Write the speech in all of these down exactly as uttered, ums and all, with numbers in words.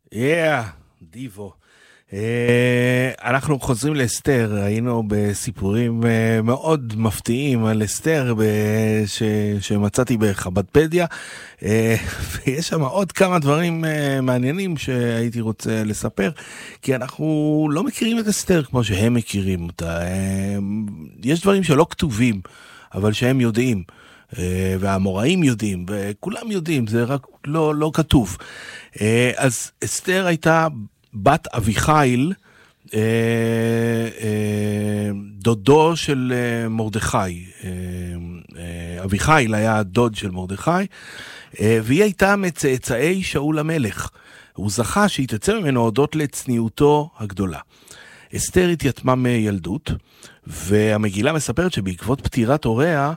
Yeah, דיבו. אנחנו חוזרים לאסתר, היינו בסיפורים מאוד מפתיעים על אסתר שמצאתי בחב"דפדיה, ויש שם עוד כמה דברים מעניינים שהייתי רוצה לספר, כי אנחנו לא מכירים את אסתר כמו שהם מכירים אותה. יש דברים שלא כתובים, אבל שהם יודעים, והאמוראים יודעים, וכולם יודעים, זה רק לא, לא כתוב. אז אסתר הייתה בת אביחיל, דודו של מרדכי. אביחיל היה דוד של מרדכי, והיא הייתה מצאצאי שאול המלך. הוא זכה שהיא תצא ממנו הודות לצניעותו הגדולה. אסתר התייתמה מילדות, והמגילה מספרת שבעקבות פטירת הוריה,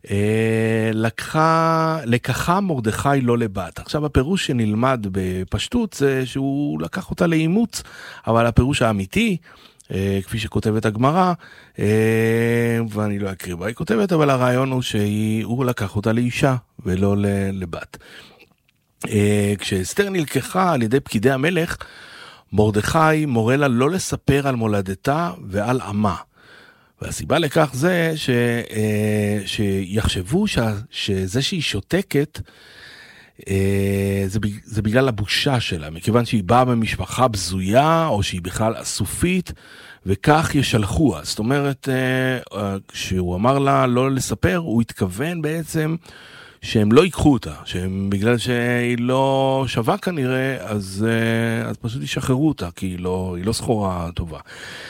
לקחה, לקחה מרדכי לא לבת. עכשיו הפירוש שנלמד בפשטות זה שהוא לקח אותה לאימוץ, אבל הפירוש האמיתי, כפי שכותבת הגמרא, ואני לא אקריא בה, היא כותבת, אבל הרעיון הוא שהוא לקח אותה לאישה ולא לבת. כשאסתר נלקחה על ידי פקידי המלך, מרדכי מורה לה לא לספר על מולדתה ועל עמה. והסיבה לכך זה ש, שיחשבו ש, שזה שהיא שותקת, זה, זה בגלל הבושה שלה, מכיוון שהיא באה במשפחה בזויה, או שהיא בכלל אסופית, וכך ישלחוה. זאת אומרת, כשהוא אמר לה לא לספר, הוא התכוון בעצם שהם לא ייקחו אותה, שהם בגלל שהיא לא שווה כנראה, אז, אז פשוט ישחררו אותה, כי היא לא, היא לא סחורה טובה.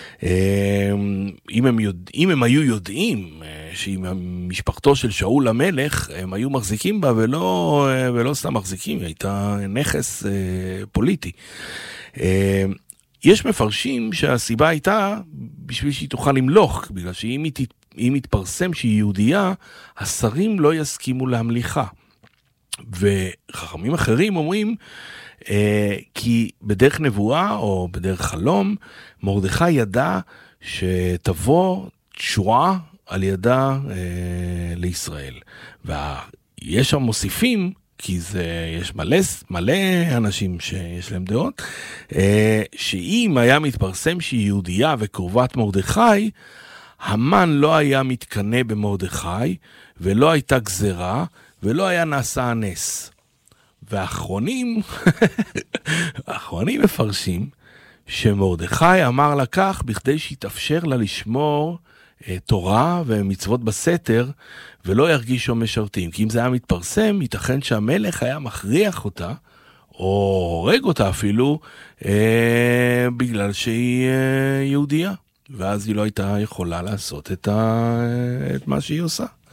אם הם, יודע, אם הם היו יודעים שעם משפחתו של שאול המלך, הם היו מחזיקים בה ולא, ולא סתם מחזיקים, היא הייתה נכס פוליטי. יש מפרשים שהסיבה הייתה בשביל שהיא תוכל למלוך, בגלל שאם היא תתפרסם, אם יתפרסם שהיא יהודייה, השרים לא יסכימו להמליכה. וחכמים אחרים אומרים, אה, כי בדרך נבואה או בדרך חלום, מרדכי ידע שתבוא תשועה על ידה אה, לישראל. ויש שם מוסיפים, כי זה, יש מלא, מלא אנשים שיש להם דעות, אה, שאם היה מתפרסם שהיא יהודייה וקרובת מרדכי, המן לא היה מתקנה במרדכי, ולא הייתה גזרה, ולא היה נעשה הנס. והאחרונים, האחרונים מפרשים, שמרדכי אמר לה כך, בכדי שיתאפשר לה לשמור אה, תורה ומצוות בסתר, ולא ירגישו משרתים. כי אם זה היה מתפרסם, ייתכן שהמלך היה מכריח אותה, או הורג אותה אפילו, אה, בגלל שהיא אה, יהודייה. ואז היא לא הייתה יכולה לעשות את, ה... את מה שהיא עושה.